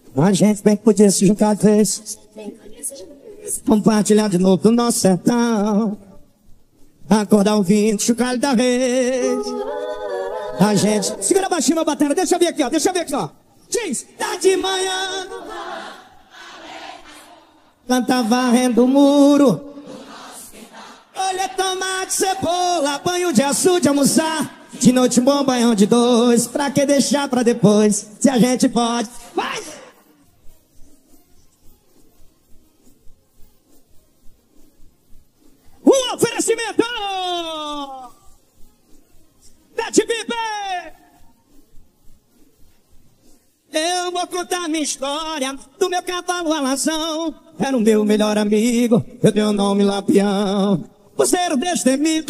A gente bem podia se juntar às vezes, compartilhar de novo do nosso sertão, acordar ouvindo chocalho da rede. A gente... Segura baixinho, meu batera, deixa eu ver aqui, ó, deixa eu ver aqui, ó. Diz, tá de manhã, planta varrendo o muro, olha tomate, cebola, banho de açude, almoçar. De noite um bom banhão de dois, pra que deixar pra depois, se a gente pode. Vai! Um oferecimento da TBB. Eu vou contar minha história do meu cavalo alazão. Era o meu melhor amigo, eu dei o nome Lampião. Você era o destemido.